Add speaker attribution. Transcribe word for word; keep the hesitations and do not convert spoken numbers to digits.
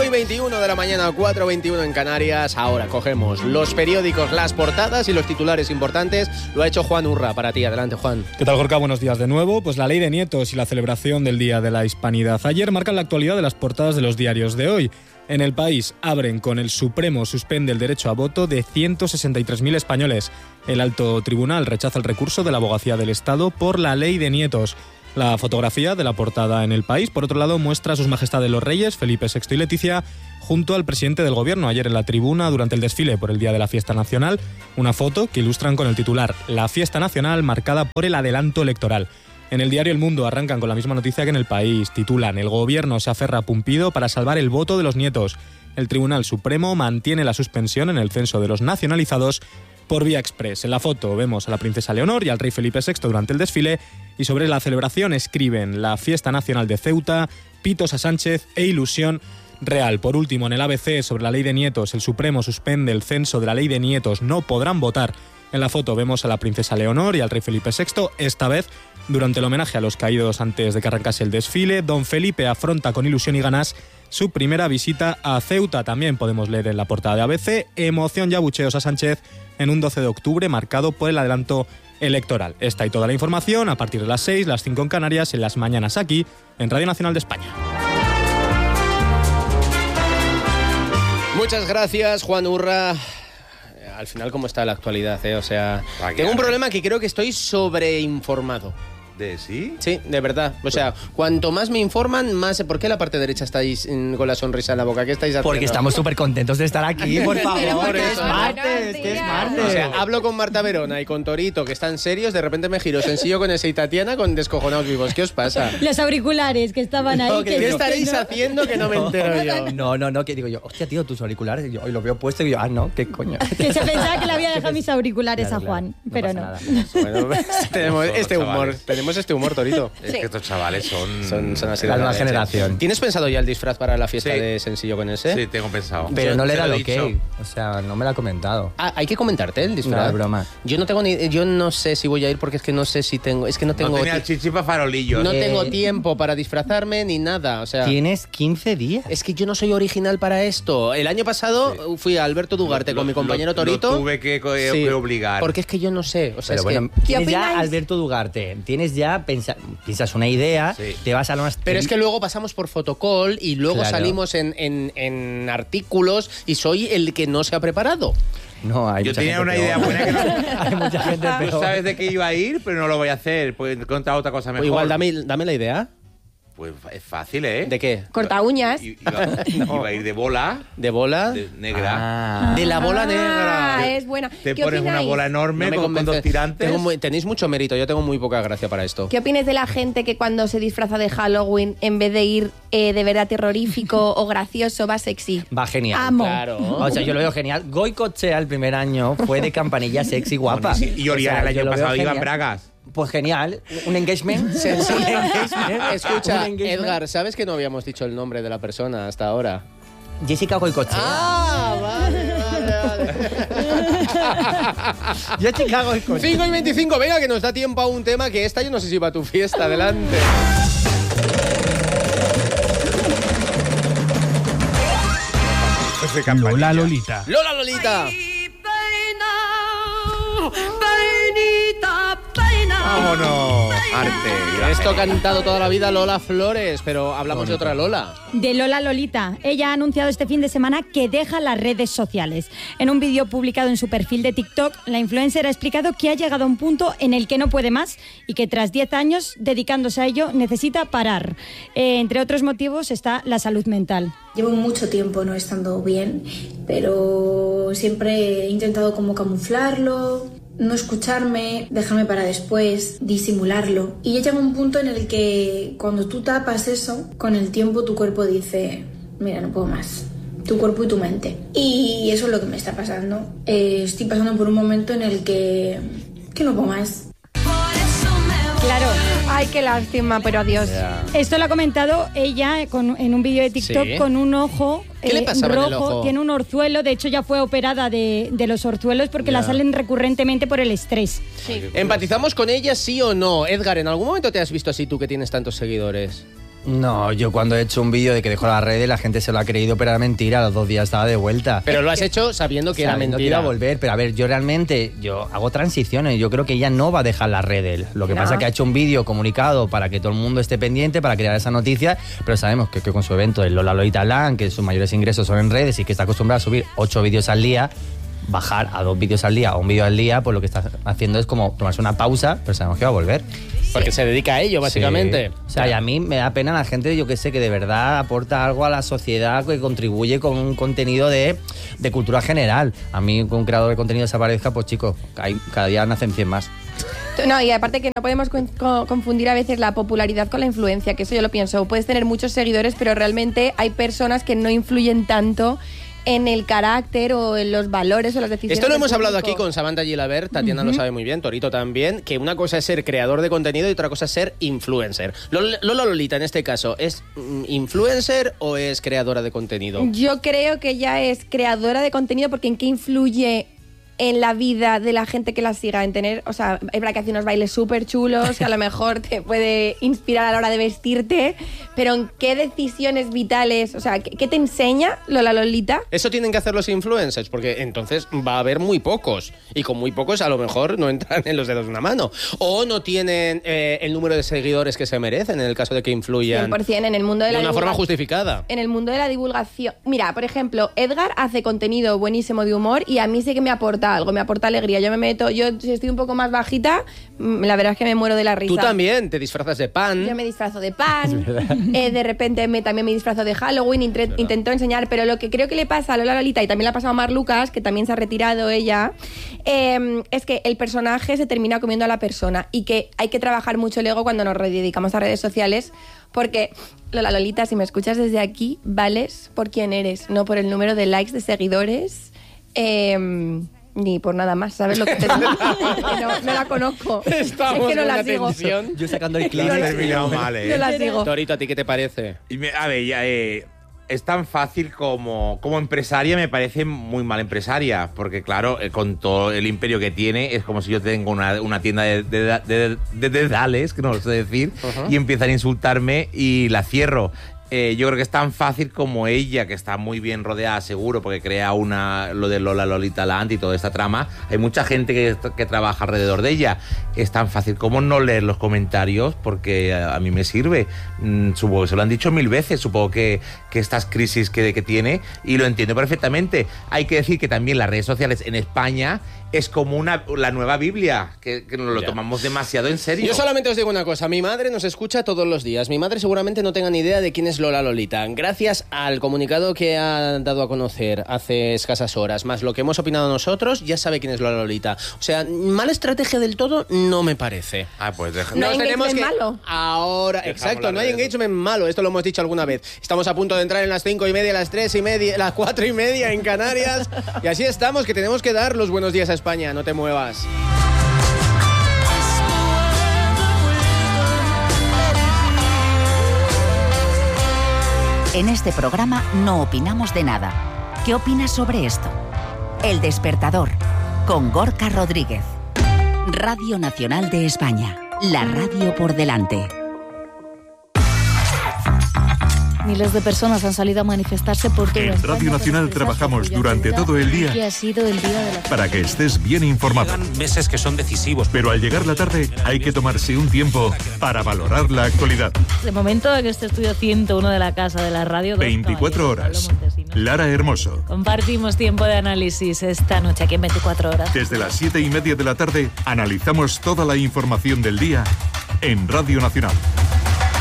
Speaker 1: y veintiuno de la mañana, cuatro y veintiuno en Canarias. Ahora cogemos los periódicos, las portadas y los titulares importantes. Lo ha hecho Juan Urra para ti. Adelante, Juan.
Speaker 2: ¿Qué tal, Gorka? Buenos días de nuevo. Pues la ley de nietos y la celebración del Día de la Hispanidad ayer marcan la actualidad de las portadas de los diarios de hoy. En El País abren con el Supremo suspende el derecho a voto de ciento sesenta y tres mil españoles. El Alto Tribunal rechaza el recurso de la Abogacía del Estado por la ley de nietos. La fotografía de la portada en El País, por otro lado, muestra a sus majestades los reyes, Felipe sexto y Leticia, junto al presidente del gobierno ayer en la tribuna durante el desfile por el Día de la Fiesta Nacional. Una foto que ilustran con el titular «La Fiesta Nacional marcada por el adelanto electoral». En el diario El Mundo arrancan con la misma noticia que en El País. Titulan «El gobierno se aferra a Pumpido para salvar el voto de los nietos». El Tribunal Supremo mantiene la suspensión en el censo de los nacionalizados por vía express. En la foto vemos a la princesa Leonor y al rey Felipe sexto durante el desfile, y sobre la celebración escriben «La Fiesta Nacional de Ceuta», «Pitos a Sánchez» e «Ilusión real». Por último, en el A B C, sobre la ley de nietos, el Supremo suspende el censo de la ley de nietos, no podrán votar. En la foto vemos a la princesa Leonor y al rey Felipe sexto, esta vez durante el homenaje a los caídos antes de que arrancase el desfile. Don Felipe afronta con ilusión y ganas su primera visita a Ceuta. También podemos leer en la portada de A B C, emoción y abucheos a Sánchez en un doce de octubre marcado por el adelanto electoral. Esta y toda la información a partir de las seis, las cinco en Canarias, en las mañanas aquí, en Radio Nacional de España.
Speaker 1: Muchas gracias, Juan Urra. Al final, ¿cómo está la actualidad? Eh? O sea, tengo un problema que creo que estoy sobreinformado.
Speaker 3: ¿De sí?
Speaker 1: Sí, de verdad. O sea, cuanto más me informan, más... ¿Por qué la parte derecha estáis mm, con la sonrisa en la boca? ¿Qué estáis haciendo?
Speaker 4: Porque estamos súper contentos de estar aquí, por favor.
Speaker 1: Por
Speaker 4: que es
Speaker 1: eso.
Speaker 4: martes, que es martes.
Speaker 1: O sea, hablo con Marta Verona y con Torito, que están serios, de repente me giro sencillo con ese y Tatiana con descojonados vivos. ¿Qué os pasa?
Speaker 5: Los auriculares que estaban ahí.
Speaker 1: No,
Speaker 5: que
Speaker 1: ¿Qué
Speaker 5: no,
Speaker 1: estaréis
Speaker 5: que no.
Speaker 1: haciendo que no me entero yo?
Speaker 4: No, no, no, que digo yo, hostia, tío, tus auriculares. Y yo, hoy lo veo puesto y yo, ah, no, qué coño.
Speaker 5: Que se pensaba que le había dejado mis auriculares
Speaker 4: Claro,
Speaker 5: a Juan,
Speaker 4: claro,
Speaker 5: pero
Speaker 4: pasa
Speaker 5: no.
Speaker 4: nada.
Speaker 1: Bueno, tenemos
Speaker 3: Somos
Speaker 1: este humor,
Speaker 3: chavales.
Speaker 1: tenemos este humor, Torito.
Speaker 3: Es que estos chavales son...
Speaker 1: Son, son así de
Speaker 4: La nueva
Speaker 1: leche.
Speaker 4: generación.
Speaker 1: ¿Tienes pensado ya el disfraz para la fiesta
Speaker 3: Sí.
Speaker 1: de Sencillo con ese?
Speaker 3: Sí, tengo pensado.
Speaker 4: Pero
Speaker 1: Yo
Speaker 4: no le
Speaker 3: te
Speaker 4: da
Speaker 3: lo
Speaker 4: lo
Speaker 3: he
Speaker 4: que,
Speaker 3: dicho.
Speaker 4: o sea, no me lo ha comentado.
Speaker 1: Ah, hay que comentarte el disfraz.
Speaker 4: No, es broma.
Speaker 1: Yo no tengo ni, yo no sé si voy a ir porque es que no sé si tengo, es que no tengo
Speaker 3: No tenía
Speaker 1: ti-
Speaker 3: el chichi para farolillos.
Speaker 1: no
Speaker 4: Eh,
Speaker 1: tengo tiempo para disfrazarme ni nada, o sea,
Speaker 4: Tienes quince días.
Speaker 1: es que yo no soy original para esto. El año pasado
Speaker 3: Sí.
Speaker 1: fui a Alberto Dugarte
Speaker 3: Lo-
Speaker 1: con mi compañero
Speaker 3: lo-
Speaker 1: Torito.
Speaker 3: Lo tuve que, co-
Speaker 1: Sí,
Speaker 3: que obligar.
Speaker 1: Porque es que yo no sé, o sea,
Speaker 4: Pero
Speaker 1: es
Speaker 4: bueno,
Speaker 1: que...
Speaker 4: tienes ya
Speaker 5: opináis?
Speaker 4: Alberto Dugarte, tienes ya, pensa- piensas una idea,
Speaker 3: Sí.
Speaker 4: te vas a lo más...
Speaker 1: Pero es que luego pasamos por fotocall y luego
Speaker 4: Claro.
Speaker 1: salimos en, en- en artículos y soy el que no se ha preparado.
Speaker 4: No, hay
Speaker 3: Yo
Speaker 4: mucha
Speaker 3: tenía
Speaker 4: gente
Speaker 3: una
Speaker 4: peor.
Speaker 3: idea buena que no...
Speaker 4: Hay mucha gente
Speaker 3: Tú
Speaker 4: peor.
Speaker 3: sabes de qué iba a ir, pero no lo voy a hacer. Pues he contado otra cosa
Speaker 1: O
Speaker 3: mejor.
Speaker 1: igual, dame, dame la idea.
Speaker 3: Pues es fácil, ¿eh?
Speaker 1: ¿De qué?
Speaker 6: Corta uñas.
Speaker 3: I- Iba, iba a ir de bola
Speaker 1: ¿De bola?
Speaker 3: de negra.
Speaker 4: Ah.
Speaker 1: De la bola
Speaker 6: Ah,
Speaker 1: negra.
Speaker 6: es buena.
Speaker 3: Te
Speaker 6: ¿Qué
Speaker 3: pones una
Speaker 6: opináis?
Speaker 3: bola enorme
Speaker 1: No me
Speaker 3: con, con
Speaker 1: convence.
Speaker 3: dos tirantes.
Speaker 1: Tengo muy- tenéis mucho mérito, yo tengo muy poca gracia para esto.
Speaker 6: ¿Qué opinas de la gente que cuando se disfraza de Halloween, en vez de ir eh, de verdad terrorífico o gracioso, va sexy?
Speaker 4: Va genial.
Speaker 5: Amo.
Speaker 1: Claro.
Speaker 4: O sea, yo lo veo genial. Goy Cochea el primer año fue de campanilla sexy guapa.
Speaker 3: Y Oriana
Speaker 4: O sea,
Speaker 3: el
Speaker 4: yo
Speaker 3: año
Speaker 4: lo veo
Speaker 3: pasado iba en
Speaker 4: genial.
Speaker 3: bragas.
Speaker 4: Pues genial. Un engagement.
Speaker 1: Sí, sí.
Speaker 4: Un engagement.
Speaker 1: Escucha,
Speaker 4: Un engagement.
Speaker 1: Edgar, ¿sabes que no habíamos dicho el nombre de la persona hasta ahora?
Speaker 4: Jessica Goicochea.
Speaker 1: Ah, vale, vale, vale.
Speaker 4: Jessica Goicochea.
Speaker 1: cinco y veinticinco, venga, que nos da tiempo a un tema que esta yo no sé si va a tu fiesta. Adelante.
Speaker 7: Lola Lolita.
Speaker 1: Lola Lolita.
Speaker 3: ¡Vámonos! Arte.
Speaker 1: Esto ha cantado toda la vida Lola Flores, pero hablamos de otra Lola.
Speaker 5: De Lola Lolita. Ella ha anunciado este fin de semana que deja las redes sociales. En un vídeo publicado en su perfil de TikTok, la influencer ha explicado que ha llegado a un punto en el que no puede más y que tras diez años dedicándose a ello necesita parar. Eh, entre otros motivos está la salud mental.
Speaker 8: Llevo mucho tiempo no estando bien, pero siempre he intentado como camuflarlo, no escucharme, dejarme para después, disimularlo. Y ya llega un punto en el que cuando tú tapas eso, con el tiempo tu cuerpo dice, mira, no puedo más. Tu cuerpo y tu mente. Y eso es lo que me está pasando. Eh, estoy pasando por un momento en el que, que no puedo más.
Speaker 5: Claro.
Speaker 6: Ay, qué lástima, pero adiós.
Speaker 5: Esto lo ha comentado ella con- en un vídeo de TikTok
Speaker 1: Sí.
Speaker 5: con un ojo
Speaker 1: ¿Qué le pasaba en el
Speaker 5: rojo,
Speaker 1: ojo?
Speaker 5: tiene un orzuelo, de hecho ya fue operada de, de los orzuelos porque
Speaker 1: Ya.
Speaker 5: la salen recurrentemente por el estrés.
Speaker 6: Sí.
Speaker 1: ¿Empatizamos con ella, sí o no? Edgar, ¿en algún momento te has visto así tú que tienes tantos seguidores?
Speaker 4: No, yo cuando he hecho un vídeo de que dejo las redes, la gente se lo ha creído, pero era mentira, a los dos días estaba de vuelta.
Speaker 1: Pero lo has hecho sabiendo que
Speaker 4: Sabiendo
Speaker 1: era
Speaker 4: que
Speaker 1: mentira.
Speaker 4: iba a volver, pero a ver, yo realmente, yo hago transiciones, yo creo que ella no va a dejar las redes. Lo que
Speaker 6: No.
Speaker 4: pasa es que ha hecho un vídeo comunicado para que todo el mundo esté pendiente, para crear esa noticia, pero sabemos que, que con su evento, el Lola Lolita Land, que sus mayores ingresos son en redes y que está acostumbrada a subir ocho vídeos al día, bajar a dos vídeos al día o un vídeo al día, pues lo que está haciendo es como tomarse una pausa, pero sabemos que va a volver.
Speaker 1: Porque se dedica a ello, básicamente.
Speaker 4: Sí. O sea, y a mí me da pena la gente, yo que sé, que de verdad aporta algo a la sociedad, que contribuye con un contenido de, de cultura general. A mí, que un creador de contenido desaparezca, pues chicos, hay, cada día nacen cien más.
Speaker 6: No, y aparte que no podemos con- con- confundir a veces la popularidad con la influencia, que eso yo lo pienso. Puedes tener muchos seguidores, pero realmente hay personas que no influyen tanto en el carácter o en los valores o las decisiones.
Speaker 1: Esto lo
Speaker 6: del
Speaker 1: hemos hablado
Speaker 6: público.
Speaker 1: aquí con Samantha Gilabert, Tatiana lo sabe muy bien, Torito también, que una cosa es ser creador de contenido y otra cosa es ser influencer. Lol- Lola Lolita, en este caso, ¿es mm, influencer o es creadora de contenido?
Speaker 6: Yo creo que ella es creadora de contenido porque en qué influye en la vida de la gente que la siga, en tener, o sea, es verdad que hace unos bailes súper chulos, que a lo mejor te puede inspirar a la hora de vestirte, pero en qué decisiones vitales, o sea, ¿qué, qué te enseña Lola Lolita?
Speaker 1: Eso tienen que hacer los influencers, porque entonces va a haber muy pocos. Y con muy pocos a lo mejor no entran en los dedos de una mano. O no tienen eh, el número de seguidores que se merecen en el caso de que influyan
Speaker 6: cien por ciento en el mundo de
Speaker 1: de
Speaker 6: la
Speaker 1: una forma
Speaker 6: divulgación.
Speaker 1: justificada.
Speaker 6: En el mundo de la divulgación. Mira, por ejemplo, Edgar hace contenido buenísimo de humor y a mí sí que me aporta algo, me aporta alegría. Yo me meto, yo si estoy un poco más bajita, mm, la verdad es que me muero de la risa.
Speaker 1: Tú también te disfrazas de pan.
Speaker 6: Yo me disfrazo de pan, eh, de repente me, también me disfrazo de Halloween, intre- intento enseñar, pero lo que creo que le pasa a Lola Lolita, y también le ha pasado a Mar Lucas, que también se ha retirado ella, eh, es que el personaje se termina comiendo a la persona y que hay que trabajar mucho el ego cuando nos dedicamos a redes sociales, porque Lola Lolita, si me escuchas desde aquí, vales por quién eres, no por el número de likes, de seguidores, eh, ni por nada más, ¿sabes lo que te digo? no, no la conozco.
Speaker 1: Estamos
Speaker 6: es que no
Speaker 1: con
Speaker 6: la
Speaker 1: una
Speaker 6: sigo.
Speaker 1: tensión.
Speaker 4: Yo sacando el
Speaker 3: Lo
Speaker 4: clip.
Speaker 3: has terminado mal, ¿eh?
Speaker 6: No la sigo.
Speaker 1: Torito, ¿a ti qué te parece?
Speaker 3: Y me- a ver, ya, eh, es tan fácil como, como empresaria, me parece muy mal empresaria, porque claro, eh, con todo el imperio que tiene, es como si yo tengo una, una tienda de, de, de, de- de dedales, que no lo sé decir,
Speaker 1: Ujú.
Speaker 3: y empiezan a insultarme y la cierro. Eh, yo creo que es tan fácil como ella, que está muy bien rodeada, seguro, porque crea una lo de Lola Lolita Land y toda esta trama. Hay mucha gente que, que trabaja alrededor de ella. Es tan fácil como no leer los comentarios, porque a, a mí me sirve. Mm, supongo que se lo han dicho mil veces, supongo que, que estas crisis que, que tiene, y lo entiendo perfectamente. Hay que decir que también las redes sociales en España es como una, la nueva Biblia, que, que nos lo
Speaker 1: Ya.
Speaker 3: tomamos demasiado en serio.
Speaker 1: Yo solamente os digo una cosa, mi madre nos escucha todos los días. Mi madre seguramente no tenga ni idea de quién es Lola Lolita. Gracias al comunicado que ha dado a conocer hace escasas horas, más lo que hemos opinado nosotros, ya sabe quién es Lola Lolita. O sea, mala estrategia del todo no me parece.
Speaker 3: Ah, pues deja.
Speaker 6: No hay
Speaker 1: Nos tenemos
Speaker 6: engagement
Speaker 1: que
Speaker 6: malo.
Speaker 1: ahora,
Speaker 3: Dejamos
Speaker 1: exacto,
Speaker 3: las
Speaker 1: no hay
Speaker 3: redes.
Speaker 1: engagement malo, esto lo hemos dicho alguna vez. Estamos a punto de entrar en las cinco y media, las tres y media, las cuatro y media en Canarias y así estamos, que tenemos que dar los buenos días a España, no te muevas.
Speaker 7: En este programa no opinamos de nada. ¿Qué opinas sobre esto? El Despertador, con Gorka Rodríguez. Radio Nacional de España, la radio por delante.
Speaker 9: Miles de personas han salido a manifestarse por toda
Speaker 10: En
Speaker 9: España
Speaker 10: Radio Nacional
Speaker 9: para expresar
Speaker 10: trabajamos
Speaker 9: su
Speaker 10: durante
Speaker 9: solidaridad
Speaker 10: todo el día
Speaker 9: que ha sido el día de la
Speaker 10: para que estés bien informado.
Speaker 11: Meses que son decisivos.
Speaker 10: Pero al llegar la tarde hay que tomarse un tiempo para valorar la actualidad.
Speaker 9: De momento en este estudio ciento uno de la Casa de la Radio. dos
Speaker 10: veinticuatro
Speaker 9: caballeros,
Speaker 10: horas.
Speaker 9: Pablo Montesinos.
Speaker 10: Lara Hermoso.
Speaker 9: Compartimos tiempo de análisis esta noche aquí en veinticuatro horas.
Speaker 10: Desde las siete y media de la tarde analizamos toda la información del día en Radio Nacional.